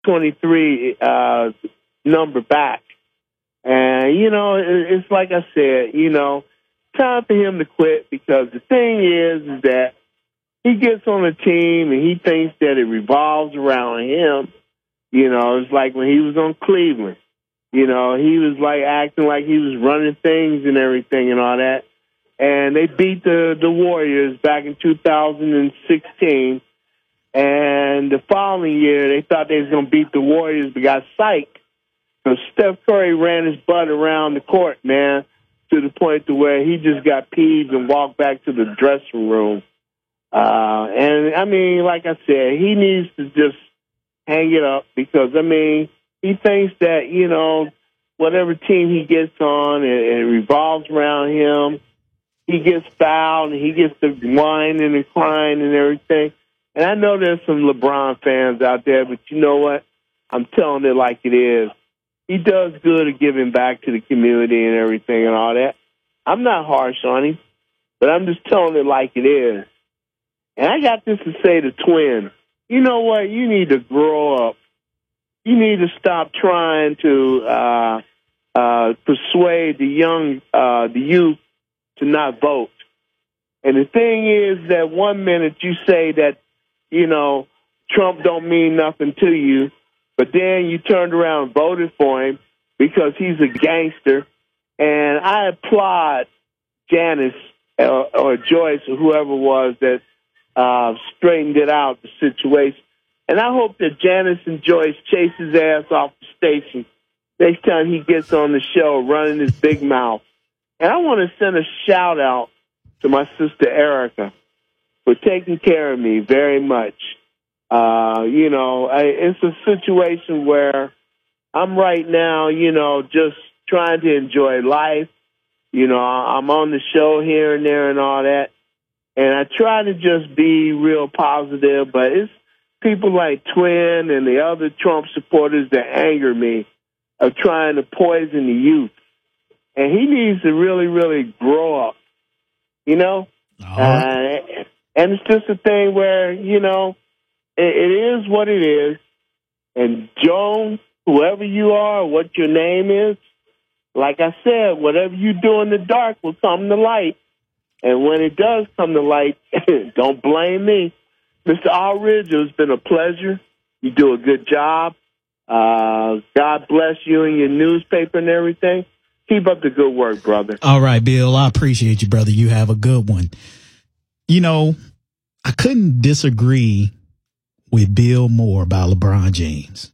23 number back. And, it's like I said, time for him to quit, because the thing is that he gets on a team and he thinks that it revolves around him. It's like when he was on Cleveland. He was like acting like he was running things and everything and all that. And they beat the Warriors back in 2016. And the following year, they thought they was going to beat the Warriors, but got psyched. So Steph Curry ran his butt around the court, man, to the point to where he just got peeved and walked back to the dressing room. And, I mean, like I said, he needs to just hang it up, because, I mean, he thinks that, whatever team he gets on, it revolves around him. He gets fouled, and he gets to whining and crying and everything. And I know there's some LeBron fans out there, but you know what? I'm telling it like it is. He does good at giving back to the community and everything and all that. I'm not harsh on him, but I'm just telling it like it is. And I got this to say to Twin. You know what? You need to grow up. You need to stop trying to persuade the youth to not vote. And the thing is that one minute you say that, Trump don't mean nothing to you, but then you turned around and voted for him because he's a gangster. And I applaud Janice or Joyce or whoever it was that straightened it out, the situation. And I hope that Janice and Joyce chase his ass off the station next time he gets on the show running his big mouth. And I want to send a shout-out to my sister Erica for taking care of me very much. It's a situation where I'm right now, just trying to enjoy life. I'm on the show here and there and all that. And I try to just be real positive, but it's people like Twin and the other Trump supporters that anger me of trying to poison the youth. And he needs to really, really grow up, and it's just a thing where, it is what it is. And Joan, whoever you are, what your name is, like I said, whatever you do in the dark will come to light. And when it does come to light, don't blame me. Mr. Aldridge, it's been a pleasure. You do a good job. God bless you and your newspaper and everything. Keep up the good work, brother. All right, Bill. I appreciate you, brother. You have a good one. I couldn't disagree with Bill more about LeBron James.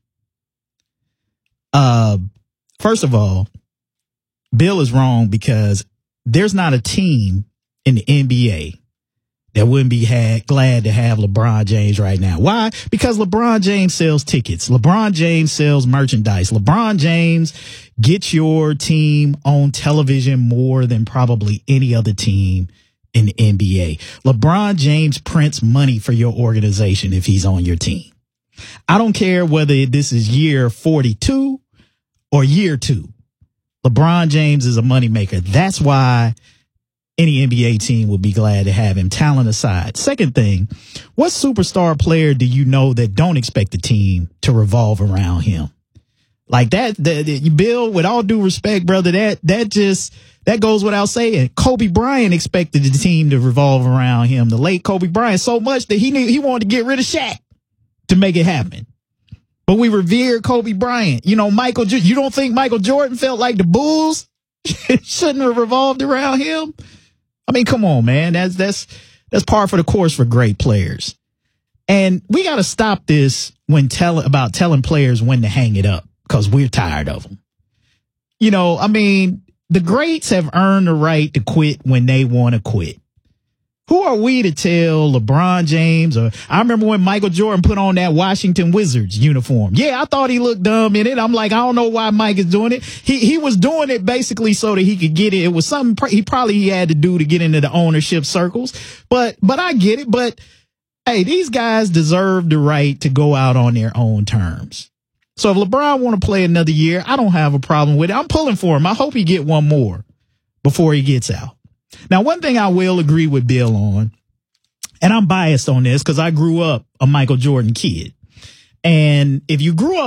First of all, Bill is wrong, because there's not a team in the NBA that wouldn't be glad to have LeBron James right now. Why? Because LeBron James sells tickets. LeBron James sells merchandise. LeBron James gets your team on television more than probably any other team in the NBA. LeBron James prints money for your organization if he's on your team. I don't care whether this is year 42 or year 2. LeBron James is a moneymaker. That's why any NBA team would be glad to have him, talent aside. Second thing, what superstar player do you know that don't expect the team to revolve around him? Like that, Bill, with all due respect, brother, that goes without saying. Kobe Bryant expected the team to revolve around him, the late Kobe Bryant, so much that he wanted to get rid of Shaq to make it happen. But we revered Kobe Bryant. You don't think Michael Jordan felt like the Bulls shouldn't have revolved around him? I mean, come on, man. That's par for the course for great players. And we got to stop this about telling players when to hang it up, because we're tired of them. The greats have earned the right to quit when they want to quit. Who are we to tell LeBron James? I remember when Michael Jordan put on that Washington Wizards uniform. Yeah, I thought he looked dumb in it. I'm like, I don't know why Mike is doing it. He was doing it basically so that he could get it. It was something he probably had to do to get into the ownership circles. But I get it. But hey, these guys deserve the right to go out on their own terms. So if LeBron want to play another year, I don't have a problem with it. I'm pulling for him. I hope he get one more before he gets out. Now, one thing I will agree with Bill on, and I'm biased on this because I grew up a Michael Jordan kid, And if you grew up